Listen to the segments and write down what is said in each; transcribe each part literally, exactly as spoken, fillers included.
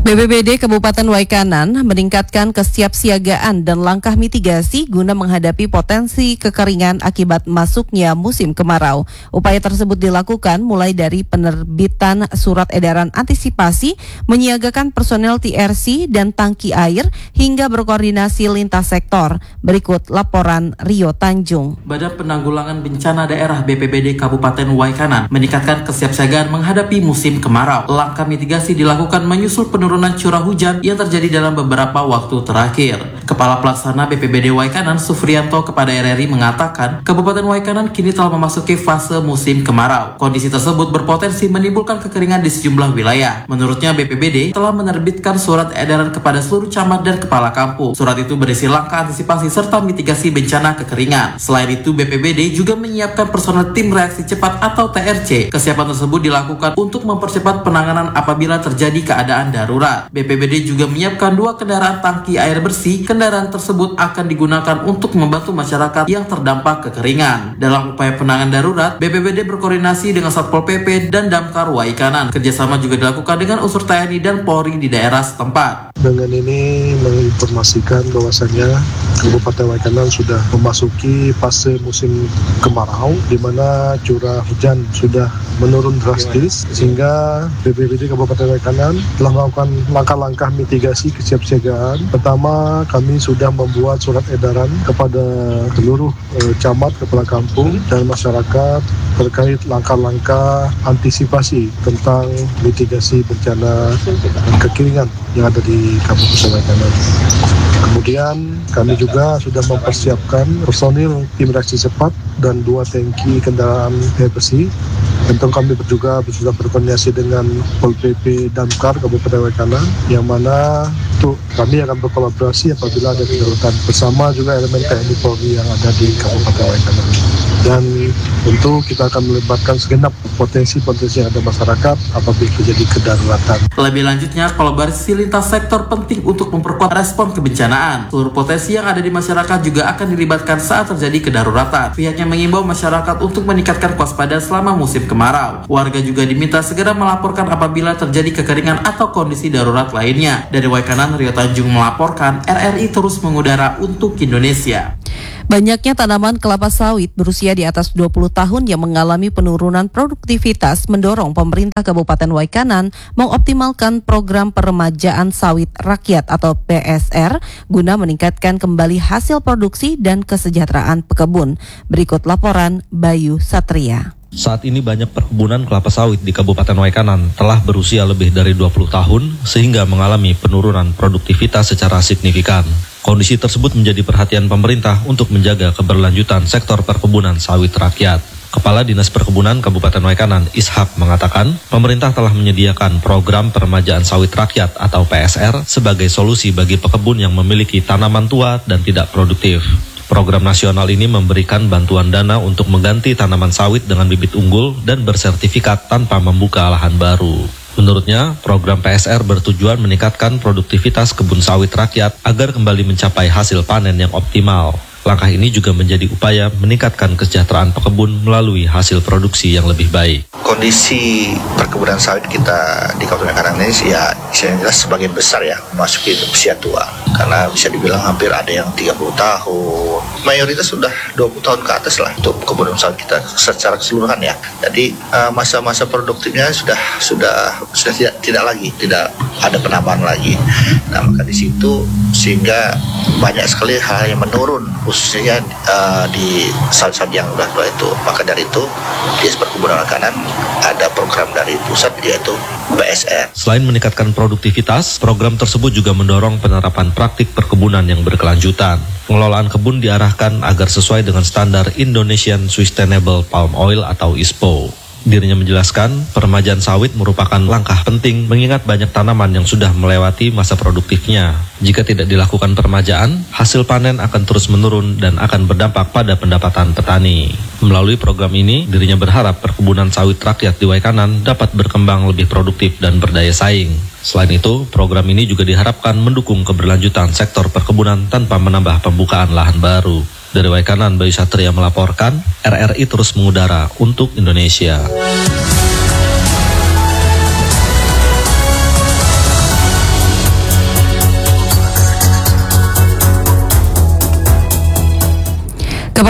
B P B D Kabupaten Waikanan meningkatkan kesiapsiagaan dan langkah mitigasi guna menghadapi potensi kekeringan akibat masuknya musim kemarau. Upaya tersebut dilakukan mulai dari penerbitan surat edaran antisipasi, menyiagakan personel T R C dan tangki air, hingga berkoordinasi lintas sektor. Berikut laporan Rio Tanjung. Badan Penanggulangan Bencana Daerah B P B D Kabupaten Waikanan meningkatkan kesiapsiagaan menghadapi musim kemarau. Langkah mitigasi dilakukan menyusul penurunan Penurunan curah hujan yang terjadi dalam beberapa waktu terakhir. Kepala Pelaksana B P B D Waikanan Sufrianto kepada R R I mengatakan, Kabupaten Waikanan kini telah memasuki fase musim kemarau. Kondisi tersebut berpotensi menimbulkan kekeringan di sejumlah wilayah. Menurutnya, B P B D telah menerbitkan surat edaran kepada seluruh camat dan kepala kampung. Surat itu berisi langkah antisipasi serta mitigasi bencana kekeringan. Selain itu, B P B D juga menyiapkan personel tim reaksi cepat atau T R C. Kesiapan tersebut dilakukan untuk mempercepat penanganan apabila terjadi keadaan darurat. B P B D juga menyiapkan dua kendaraan tangki air bersih. Kendaraan tersebut akan digunakan untuk membantu masyarakat yang terdampak kekeringan. Dalam upaya penanganan darurat, B P B D berkoordinasi dengan Satpol P P dan Damkar Waikanan. Kerjasama juga dilakukan dengan unsur T N I dan Polri di daerah setempat. Dengan ini menginformasikan bahwasannya Kabupaten Waikanan sudah memasuki fase musim kemarau, di mana curah hujan sudah menurun drastis, sehingga B P B D Kabupaten Waikanan telah melakukan langkah-langkah mitigasi kesiapsiagaan. Pertama, kami sudah membuat surat edaran kepada seluruh eh, camat, kepala kampung, dan masyarakat terkait langkah-langkah antisipasi tentang mitigasi bencana dan kekeringan yang ada di Kabupaten Waikanan. Kemudian kami juga sudah mempersiapkan personil tim reaksi cepat dan dua tangki kendaraan air bersih. Tentu kami juga sudah berkoordinasi dengan Pol P P Damkar Kabupaten Waikanan, yang mana untuk kami akan berkolaborasi apabila ada kedaruratan bersama juga elemen T N I Polri yang ada di Kabupaten Waikanan. Dan tentu kita akan melibatkan segenap potensi-potensi yang ada masyarakat apabila terjadi kedaruratan. Lebih lanjutnya, kolaborasi lintas sektor penting untuk memperkuat respon kebencanaan. Seluruh potensi yang ada di masyarakat juga akan dilibatkan saat terjadi kedaruratan. Pihaknya mengimbau masyarakat untuk meningkatkan kewaspadaan selama musim kemarau. Warga juga diminta segera melaporkan apabila terjadi kekeringan atau kondisi darurat lainnya. Dari Waikanan, Rio Tanjung melaporkan, R R I terus mengudara untuk Indonesia. Banyaknya tanaman kelapa sawit berusia di atas dua puluh tahun yang mengalami penurunan produktivitas mendorong pemerintah Kabupaten Waikanan mengoptimalkan program peremajaan sawit rakyat atau P S R guna meningkatkan kembali hasil produksi dan kesejahteraan pekebun. Berikut laporan Bayu Satria. Saat ini banyak perkebunan kelapa sawit di Kabupaten Waikanan telah berusia lebih dari dua puluh tahun sehingga mengalami penurunan produktivitas secara signifikan. Kondisi tersebut menjadi perhatian pemerintah untuk menjaga keberlanjutan sektor perkebunan sawit rakyat. Kepala Dinas Perkebunan Kabupaten Waikanan, Ishak, mengatakan pemerintah telah menyediakan program peremajaan sawit rakyat atau P S R sebagai solusi bagi pekebun yang memiliki tanaman tua dan tidak produktif. Program nasional ini memberikan bantuan dana untuk mengganti tanaman sawit dengan bibit unggul dan bersertifikat tanpa membuka lahan baru. Menurutnya, program P S R bertujuan meningkatkan produktivitas kebun sawit rakyat agar kembali mencapai hasil panen yang optimal. Langkah ini juga menjadi upaya meningkatkan kesejahteraan pekebun melalui hasil produksi yang lebih baik. Kondisi perkebunan sawit kita di Kabupaten Waikanan ini ya yang jelas sebagian besar ya memasuki usia tua. Karena bisa dibilang hampir ada yang tiga puluh tahun. Mayoritas sudah dua puluh tahun ke atas lah untuk perkebunan sawit kita secara keseluruhan ya. Jadi masa-masa produktifnya sudah sudah sudah tidak tidak lagi, tidak ada penambahan lagi. Nah, maka di situ sehingga banyak sekali hal yang menurun, khususnya uh, di sawit-sawit yang sudah tua itu. Maka dari itu di Perkebunan Waikanan ada program dari pusat yaitu P S R. Selain meningkatkan produktivitas, program tersebut juga mendorong penerapan praktik perkebunan yang berkelanjutan. Pengelolaan kebun diarahkan agar sesuai dengan standar Indonesian Sustainable Palm Oil atau I S P O. Dirinya menjelaskan, peremajaan sawit merupakan langkah penting mengingat banyak tanaman yang sudah melewati masa produktifnya. Jika tidak dilakukan peremajaan, hasil panen akan terus menurun dan akan berdampak pada pendapatan petani. Melalui program ini, dirinya berharap perkebunan sawit rakyat di Waikanan dapat berkembang lebih produktif dan berdaya saing. Selain itu, program ini juga diharapkan mendukung keberlanjutan sektor perkebunan tanpa menambah pembukaan lahan baru. Dari Waikanan, Bayu Satria melaporkan, R R I terus mengudara untuk Indonesia.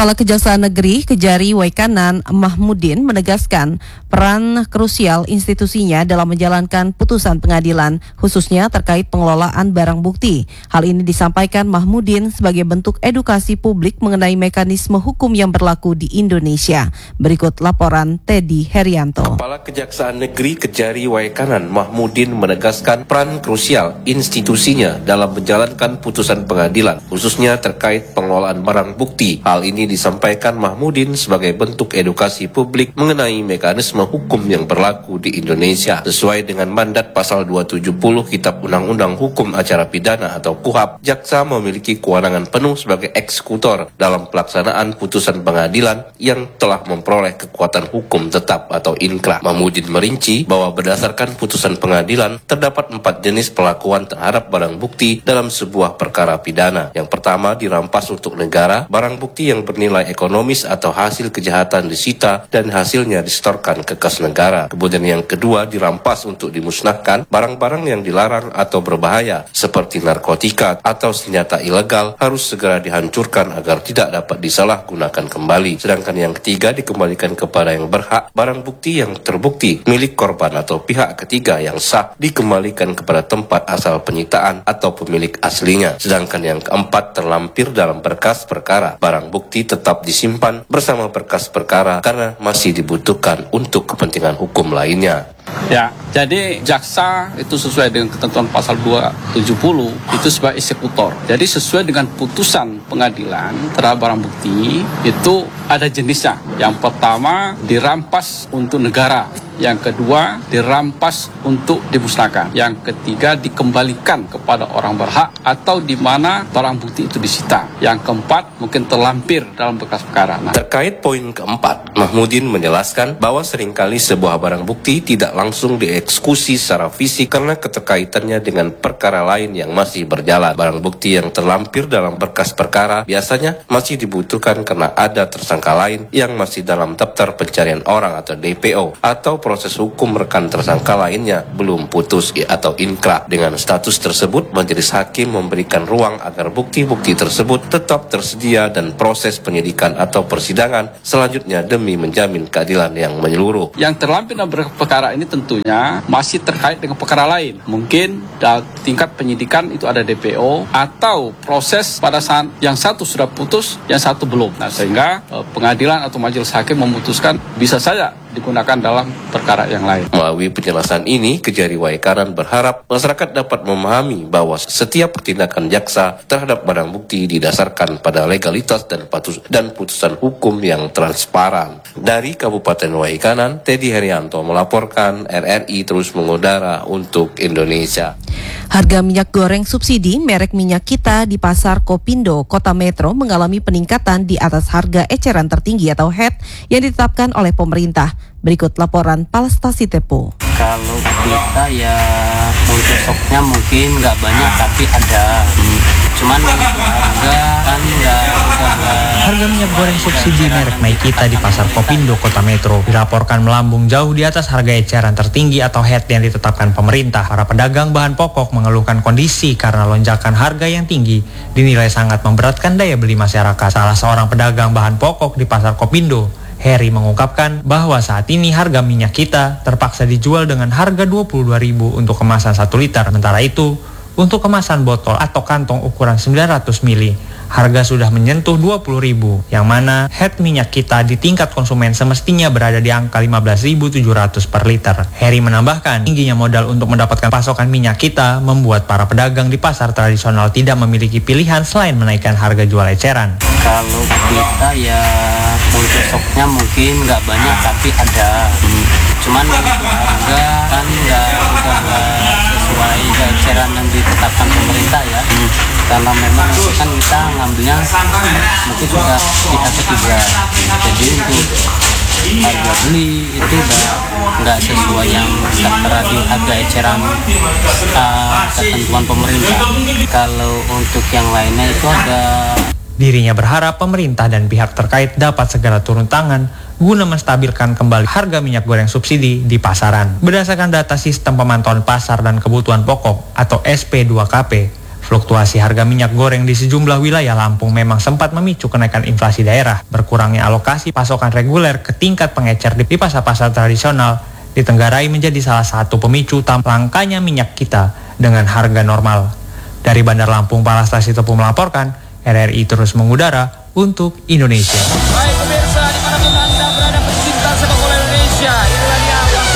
Kepala Kejaksaan Negeri Kejari Waikanan Mahmudin menegaskan peran krusial institusinya dalam menjalankan putusan pengadilan, khususnya terkait pengelolaan barang bukti. Hal ini disampaikan Mahmudin sebagai bentuk edukasi publik mengenai mekanisme hukum yang berlaku di Indonesia. Berikut laporan Teddy Herianto. Kepala Kejaksaan Negeri Kejari Waikanan Mahmudin menegaskan peran krusial institusinya dalam menjalankan putusan pengadilan, khususnya terkait pengelolaan barang bukti. Hal ini disampaikan Mahmudin sebagai bentuk edukasi publik mengenai mekanisme hukum yang berlaku di Indonesia. Sesuai dengan mandat pasal dua ratus tujuh puluh Kitab Undang-Undang Hukum Acara Pidana atau K U H P, jaksa memiliki kewenangan penuh sebagai eksekutor dalam pelaksanaan putusan pengadilan yang telah memperoleh kekuatan hukum tetap atau inkrah. Mahmudin merinci bahwa berdasarkan putusan pengadilan terdapat empat jenis perlakuan terhadap barang bukti dalam sebuah perkara pidana. Yang pertama, dirampas untuk negara barang bukti yang bernilai ekonomis atau hasil kejahatan disita dan hasilnya disetorkan ke kas negara. Kemudian yang kedua, dirampas untuk dimusnahkan barang-barang yang dilarang atau berbahaya seperti narkotika atau senjata ilegal harus segera dihancurkan agar tidak dapat disalahgunakan kembali. Sedangkan yang ketiga, dikembalikan kepada yang berhak. Barang bukti yang terbukti milik korban atau pihak ketiga yang sah dikembalikan kepada tempat asal penyitaan atau pemilik aslinya. Sedangkan yang keempat, terlampir dalam berkas perkara. Barang bukti tetap disimpan bersama berkas perkara karena masih dibutuhkan untuk kepentingan hukum lainnya. Ya, jadi jaksa itu sesuai dengan ketentuan pasal dua ratus tujuh puluh itu sebagai eksekutor. Jadi sesuai dengan putusan pengadilan terhadap barang bukti itu ada jenisnya. Yang pertama, dirampas untuk negara. Yang kedua, dirampas untuk dimusnahkan. Yang ketiga, dikembalikan kepada orang berhak atau di mana barang bukti itu disita. Yang keempat, mungkin terlampir dalam berkas perkara. Nah, terkait poin keempat, Mahmudin menjelaskan bahwa seringkali sebuah barang bukti tidak langsung dieksekusi secara fisik karena keterkaitannya dengan perkara lain yang masih berjalan. Barang bukti yang terlampir dalam berkas perkara biasanya masih dibutuhkan karena ada tersangka lain yang masih dalam daftar pencarian orang atau D P O atau proses hukum rekan tersangka lainnya belum putus atau inkrah. Dengan status tersebut, majelis hakim memberikan ruang agar bukti-bukti tersebut tetap tersedia dan proses penyidikan atau persidangan selanjutnya demi menjamin keadilan yang menyeluruh. Yang terlampir dalam perkara ini tentunya masih terkait dengan perkara lain. Mungkin dalam tingkat penyidikan itu ada D P O atau proses pada saat yang satu sudah putus, yang satu belum. Nah, sehingga eh, pengadilan atau majelis hakim memutuskan bisa saja digunakan dalam perkara yang lain. Melalui penjelasan ini, Kejari Waikanan berharap masyarakat dapat memahami bahwa setiap tindakan jaksa terhadap barang bukti didasarkan pada legalitas dan patus dan putusan hukum yang transparan. Dari Kabupaten Waikanan, Teddy Herianto melaporkan. R R I terus mengudara untuk Indonesia. Harga minyak goreng subsidi merek Minyak Kita di Pasar Kopindo, Kota Metro mengalami peningkatan di atas harga eceran tertinggi atau H E T yang ditetapkan oleh pemerintah. Berikut laporan Palestasi Tepo. Kalau kita ya untuk stoknya mungkin nggak banyak tapi ada. Hmm. Cuman harga kan nggak Harga minyak goreng subsidi merek Minyak Kita di Pasar Kopindo, Kota Metro dilaporkan melambung jauh di atas harga eceran tertinggi atau H E T yang ditetapkan pemerintah. Para pedagang bahan pokok mengeluhkan kondisi karena lonjakan harga yang tinggi dinilai sangat memberatkan daya beli masyarakat. Salah seorang pedagang bahan pokok di Pasar Kopindo, Heri, mengungkapkan bahwa saat ini harga minyak kita terpaksa dijual dengan harga dua puluh dua ribu rupiah untuk kemasan satu liter. Sementara itu, untuk kemasan botol atau kantong ukuran sembilan ratus mililiter, harga sudah menyentuh dua puluh ribu rupiah, yang mana H E T minyak kita di tingkat konsumen semestinya berada di angka lima belas ribu tujuh ratus per liter. Heri menambahkan, tingginya modal untuk mendapatkan pasokan minyak kita membuat para pedagang di pasar tradisional tidak memiliki pilihan selain menaikkan harga jual eceran. Kalau kita ya untuk stoknya mungkin nggak banyak tapi ada. Hmm. Cuman untuk harga kan nggak udah nggak sesuai eceran yang ditetapkan pemerintah ya. Hmm. Karena memang kan kita ngambilnya mungkin sudah di H P juga. Jadi untuk harga beli itu udah nggak sesuai yang tertera di harga eceran uh, ketentuan pemerintah. Kalau untuk yang lainnya itu ada. Dirinya berharap pemerintah dan pihak terkait dapat segera turun tangan guna menstabilkan kembali harga minyak goreng subsidi di pasaran. Berdasarkan data Sistem Pemantauan Pasar dan Kebutuhan Pokok atau S P dua K P, Fluktuasi harga minyak goreng di sejumlah wilayah Lampung memang sempat memicu kenaikan inflasi daerah. Berkurangnya alokasi pasokan reguler ke tingkat pengecer di pasar-pasar tradisional ditenggarai menjadi salah satu pemicu langkanya minyak kita dengan harga normal. Dari Bandar Lampung, Palastasi Tepu melaporkan, R R I terus mengudara untuk Indonesia. Baik pemirsa, dimanapun Anda berada pecinta sepak bola Indonesia, inilah dia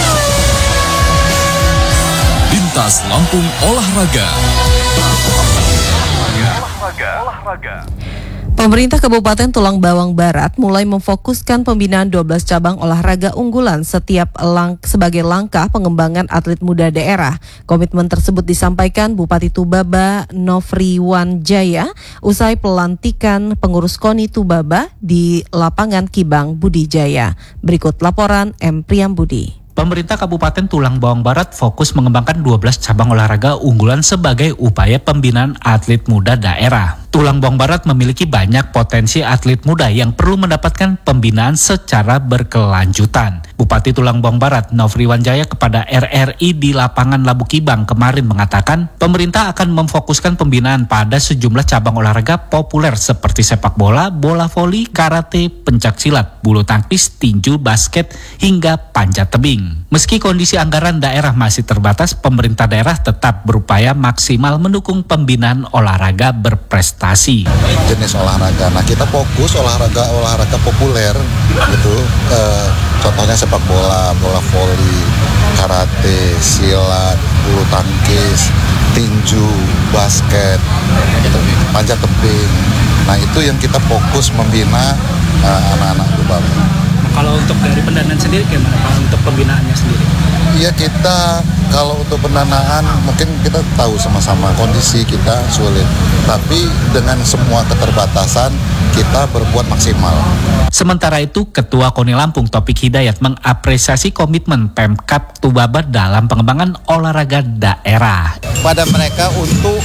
Lintas Lampung Olahraga. Pemerintah Kabupaten Tulang Bawang Barat mulai memfokuskan pembinaan dua belas cabang olahraga unggulan setiap lang- sebagai langkah pengembangan atlet muda daerah. Komitmen tersebut disampaikan Bupati Tubaba Nofriwan Jaya usai pelantikan pengurus KONI Tubaba di lapangan Kibang Budi Jaya. Berikut laporan M. Priyambudi. Pemerintah Kabupaten Tulang Bawang Barat fokus mengembangkan dua belas cabang olahraga unggulan sebagai upaya pembinaan atlet muda daerah. Tulang Bawang Barat memiliki banyak potensi atlet muda yang perlu mendapatkan pembinaan secara berkelanjutan. Bupati Tulang Bawang Barat Nofriwan Jaya kepada R R I di lapangan Labu Kibang kemarin mengatakan pemerintah akan memfokuskan pembinaan pada sejumlah cabang olahraga populer seperti sepak bola, bola voli, karate, pencak silat, bulu tangkis, tinju, basket, hingga panjat tebing. Meski kondisi anggaran daerah masih terbatas, pemerintah daerah tetap berupaya maksimal mendukung pembinaan olahraga berprestasi. Jenis olahraga, nah kita fokus olahraga-olahraga populer gitu, eh, contohnya sepak bola, bola voli, karate, silat, bulu tangkis, tinju, basket, gitu, panjat tebing. Nah itu yang kita fokus membina uh, anak-anak Tubaba. Kalau untuk dari pendanaan sendiri gimana Pak untuk pembinaannya sendiri? Iya kita kalau untuk pendanaan mungkin kita tahu sama-sama kondisi kita sulit, tapi dengan semua keterbatasan kita berbuat maksimal. Sementara itu, Ketua KONI Lampung Taufik Hidayat mengapresiasi komitmen Pemkab Tubaba dalam pengembangan olahraga daerah. Pada mereka untuk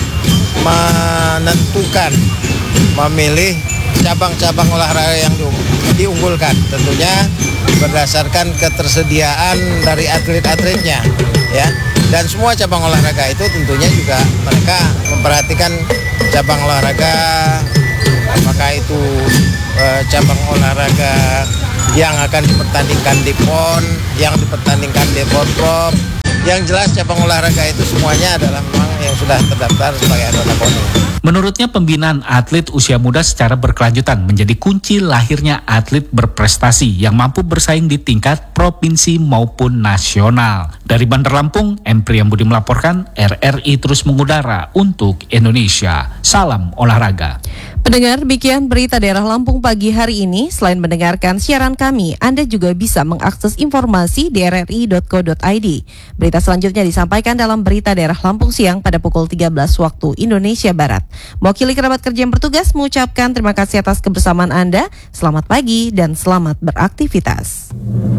menentukan, memilih cabang-cabang olahraga yang diunggulkan, tentunya berdasarkan ketersediaan dari atlet-atletnya, ya. Dan semua cabang olahraga itu tentunya juga mereka memperhatikan cabang olahraga, apakah itu eh, cabang olahraga yang akan dipertandingkan di P O N, yang dipertandingkan di Porprov. Yang jelas cabang olahraga itu semuanya adalah memang yang sudah terdaftar sebagai anggota KONI. Menurutnya pembinaan atlet usia muda secara berkelanjutan menjadi kunci lahirnya atlet berprestasi yang mampu bersaing di tingkat provinsi maupun nasional. Dari Bandar Lampung, M. Priyambudi melaporkan, R R I terus mengudara untuk Indonesia. Salam olahraga. Pendengar, demikian berita daerah Lampung pagi hari ini. Selain mendengarkan siaran kami, Anda juga bisa mengakses informasi di r r i dot co dot i d. Berita selanjutnya disampaikan dalam berita daerah Lampung siang pada pukul tiga belas waktu Indonesia Barat. Mewakili kerabat kerja yang bertugas mengucapkan terima kasih atas kebersamaan Anda. Selamat pagi dan selamat beraktivitas.